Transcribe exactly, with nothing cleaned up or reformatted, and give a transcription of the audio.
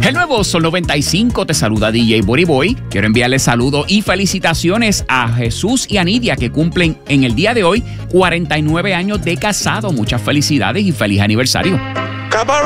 El nuevo Sol noventa y cinco te saluda D J Body Boy. Quiero enviarle saludos y felicitaciones a Jesús y a Nidia, que cumplen en el día de hoy cuarenta y nueve años de casado. Muchas felicidades y feliz aniversario.